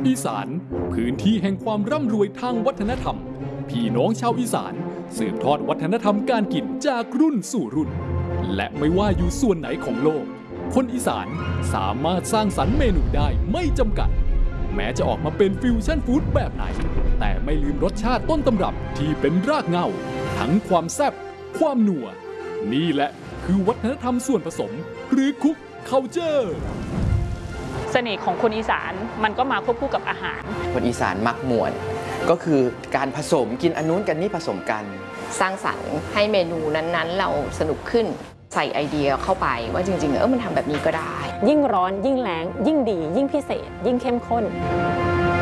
อีสานพื้นที่แห่งความร่ำรวยทางวัฒนธรรมพี่น้องชาวอีสานสืบทอดวัฒนธรรมการกินจากรุ่นสู่รุ่นและไม่ว่าอยู่ส่วนไหนของโลกคนอีสานสามารถสร้างสรรค์เมนูได้ไม่จำกัดแม้จะออกมาเป็นฟิวชั่นฟู้ดแบบไหนแต่ไม่ลืมรสชาติต้นตำรับที่เป็นรากเหง้าทั้งความแซ่บความนัวนี่แหละคือวัฒนธรรมส่วนผสมหรือคุกคัลเจอร์เสน่ห์ของคนอีสานมันก็มาควบคู่กับอาหารคนอีสานมักม่วนก็คือการผสมกินอันนู้นกันนี่ผสมกันสร้างสรรค์ให้เมนูนั้นๆเราสนุกขึ้นใส่ไอเดียเข้าไปว่าจริงๆมันทำแบบนี้ก็ได้ยิ่งร้อนยิ่งแล้งยิ่งดียิ่งพิเศษยิ่งเข้มข้น